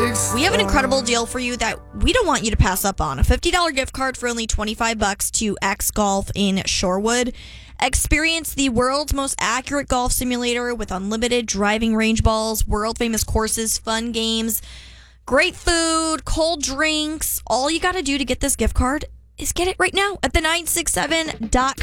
We have an incredible deal for you that we don't want you to pass up on. A $50 gift card for only $25 to X Golf in Shorewood. Experience the world's most accurate golf simulator with unlimited driving range balls, world-famous courses, fun games, great food, cold drinks. All you got to do to get this gift card is get it right now at the967.com.